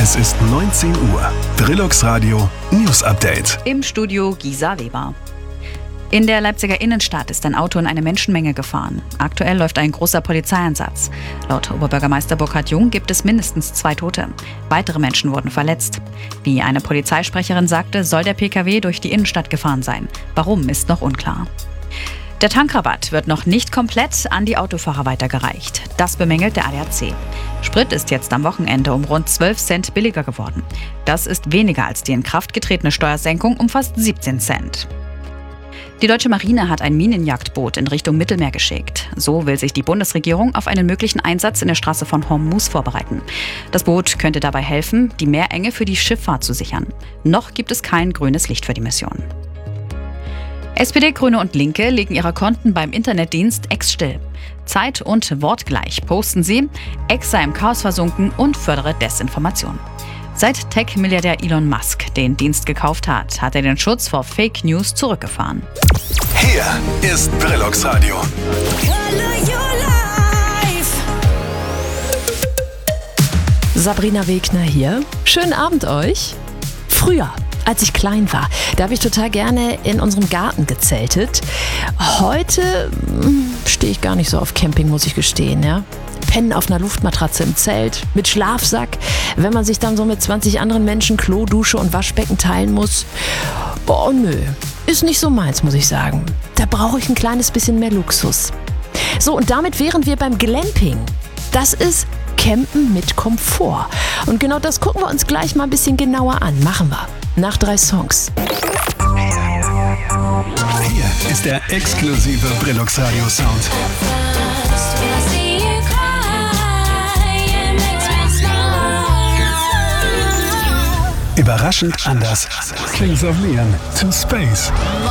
Es ist 19 Uhr. Brillux Radio News Update. Im Studio Gisa Weber. In der Leipziger Innenstadt ist ein Auto in eine Menschenmenge gefahren. Aktuell läuft ein großer Polizeieinsatz. Laut Oberbürgermeister Burkhard Jung gibt es mindestens 2 Tote. Weitere Menschen wurden verletzt. Wie eine Polizeisprecherin sagte, soll der PKW durch die Innenstadt gefahren sein. Warum, ist noch unklar. Der Tankrabatt wird noch nicht komplett an die Autofahrer weitergereicht. Das bemängelt der ADAC. Sprit ist jetzt am Wochenende um rund 12 Cent billiger geworden. Das ist weniger als die in Kraft getretene Steuersenkung um fast 17 Cent. Die deutsche Marine hat ein Minenjagdboot in Richtung Mittelmeer geschickt. So will sich die Bundesregierung auf einen möglichen Einsatz in der Straße von Hormuz vorbereiten. Das Boot könnte dabei helfen, die Meerenge für die Schifffahrt zu sichern. Noch gibt es kein grünes Licht für die Mission. SPD, Grüne und Linke legen ihre Konten beim Internetdienst X still. Zeit- und wortgleich posten sie, X sei im Chaos versunken und fördere Desinformation. Seit Tech-Milliardär Elon Musk den Dienst gekauft hat, hat er den Schutz vor Fake News zurückgefahren. Hier ist Brillux Radio. Sabrina Wegner hier. Schönen Abend euch. Früher, als ich klein war, da habe ich total gerne in unserem Garten gezeltet. Heute stehe ich gar nicht so auf Camping, muss ich gestehen, ja. Pennen auf einer Luftmatratze im Zelt, mit Schlafsack, wenn man sich dann so mit 20 anderen Menschen Klo, Dusche und Waschbecken teilen muss. Oh nö, ist nicht so meins, muss ich sagen. Da brauche ich ein kleines bisschen mehr Luxus. So, und damit wären wir beim Glamping. Das ist Campen mit Komfort. Und genau das gucken wir uns gleich mal ein bisschen genauer an. Machen wir. Nach 3 Songs. Hier ist der exklusive Brillux Radio Sound. Überraschend anders. Kings of Leon to Space.